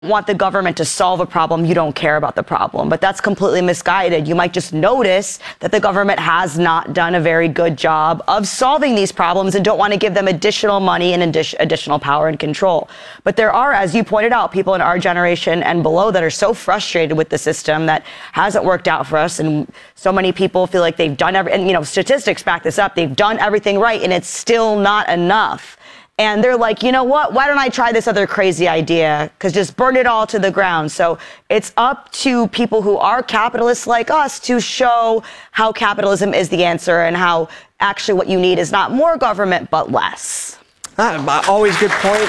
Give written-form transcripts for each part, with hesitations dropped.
want the government to solve a problem, you don't care about the problem. But that's completely misguided. You might just notice that the government has not done a very good job of solving these problems and don't want to give them additional money and additional power and control. But there are, as you pointed out, people in our generation and below that are so frustrated with the system that hasn't worked out for us. And so many people feel like they've done and statistics back this up. They've done everything right and it's still not enough. And they're like, you know what? Why don't I try this other crazy idea? Because just burn it all to the ground. So it's up to people who are capitalists like us to show how capitalism is the answer and how actually what you need is not more government, but less. Always good point.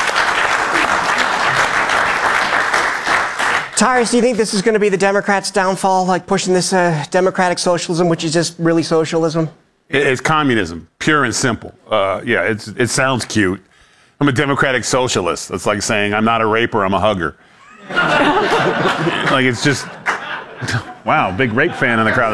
Tyrus, do you think this is going to be the Democrats' downfall, like pushing this democratic socialism, which is just really socialism? It's communism, pure and simple. It sounds cute. I'm a democratic socialist. It's like saying I'm not a raper, I'm a hugger. Like, it's just, wow, big rape fan in the crowd.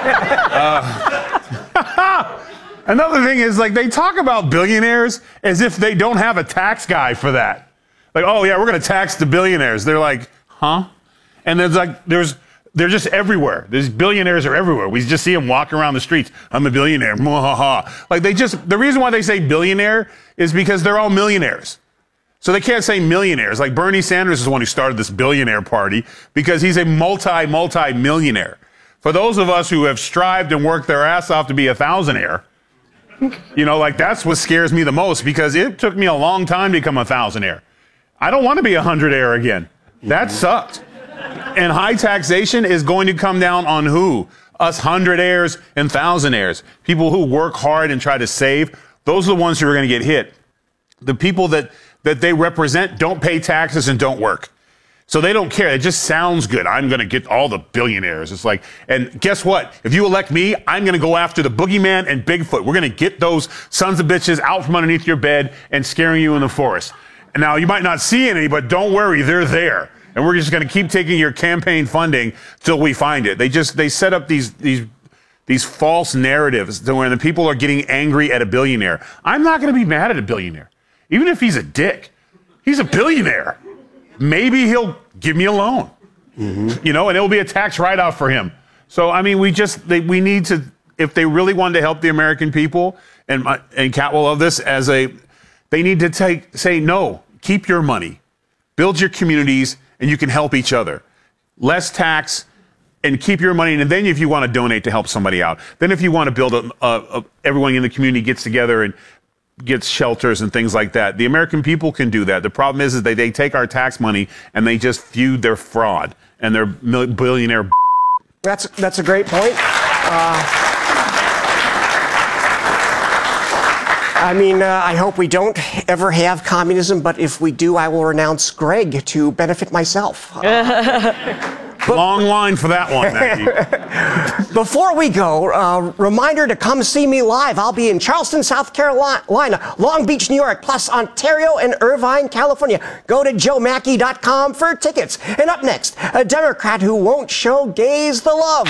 Another thing is, like, they talk about billionaires as if they don't have a tax guy for that. Like, oh yeah, we're going to tax the billionaires. They're like, huh? And they're just everywhere. These billionaires are everywhere. We just see them walking around the streets. I'm a billionaire. Like, the reason why they say billionaire is because they're all millionaires. So they can't say millionaires. Like, Bernie Sanders is the one who started this billionaire party because he's a multi-millionaire. For those of us who have strived and worked their ass off to be a thousandaire, like, that's what scares me the most, because it took me a long time to become a thousandaire. I don't want to be a hundredaire again. That sucked. And high taxation is going to come down on who? Us hundredaires and thousandaires. People who work hard and try to save. Those are the ones who are going to get hit. The people that they represent don't pay taxes and don't work. So they don't care. It just sounds good. I'm going to get all the billionaires. It's like, and guess what? If you elect me, I'm going to go after the boogeyman and Bigfoot. We're going to get those sons of bitches out from underneath your bed and scaring you in the forest. And now, you might not see any, but don't worry, they're there. And we're just going to keep taking your campaign funding till we find it. They set up these false narratives to where the people are getting angry at a billionaire. I'm not going to be mad at a billionaire. Even if he's a dick, he's a billionaire. Maybe he'll give me a loan, and it'll be a tax write-off for him. So, I mean, we need to, if they really wanted to help the American people, and Kat will love this, they need to say, no, keep your money, build your communities, and you can help each other. Less tax and keep your money. And then if you want to donate to help somebody out, then if you want to build everyone in the community gets together and gets shelters and things like that. The American people can do that. The problem is that they take our tax money and they just feud their fraud and their billionaire. That's a great point. I hope we don't ever have communism, but if we do, I will renounce Greg to benefit myself. Long line for that one, Maggie. Before we go, reminder to come see me live. I'll be in Charleston, South Carolina, Long Beach, New York, plus Ontario and Irvine, California. Go to joemackey.com for tickets. And up next, a Democrat who won't show gays the love.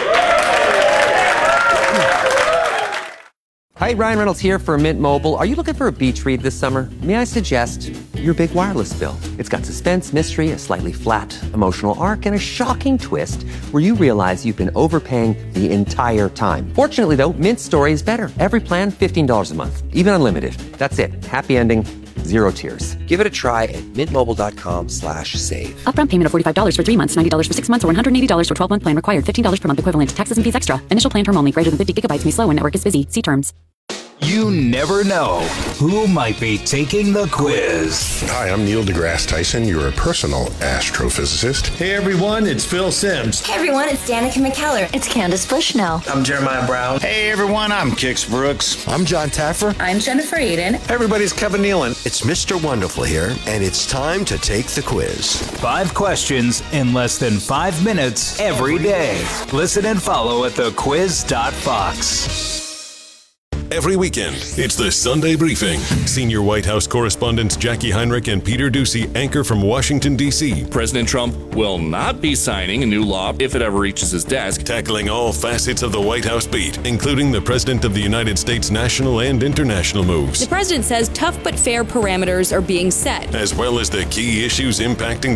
Hi, Ryan Reynolds here for Mint Mobile. Are you looking for a beach read this summer? May I suggest your big wireless bill? It's got suspense, mystery, a slightly flat, emotional arc, and a shocking twist where you realize you've been overpaying the entire time. Fortunately, though, Mint's story is better. Every plan, $15 a month, even unlimited. That's it. Happy ending. Zero tears. Give it a try at mintmobile.com/save. Upfront payment of $45 for 3 months, $90 for 6 months, or $180 for 12-month plan required. $15 per month equivalent. Taxes and fees extra. Initial plan term only. Greater than 50 gigabytes may slow when network is busy. See terms. You never know who might be taking the quiz. Hi, I'm Neil deGrasse Tyson, your personal astrophysicist. Hey everyone, it's Phil Simms. Hey everyone, it's Danica McKellar. It's Candace Bushnell. I'm Jeremiah Brown. Hey everyone, I'm Kix Brooks. I'm John Taffer. I'm Jennifer Aiden. Everybody's Kevin Nealon. It's Mr. Wonderful here, and it's time to take the quiz. 5 questions in less than 5 minutes every day. Listen and follow at thequiz.fox. every weekend. It's the Sunday Briefing. Senior White House correspondents Jackie Heinrich and Peter Doocy anchor from Washington, D.C. President Trump will not be signing a new law if it ever reaches his desk. Tackling all facets of the White House beat, including the President of the United States' national and international moves. The president says tough but fair parameters are being set, as well as the key issues impacting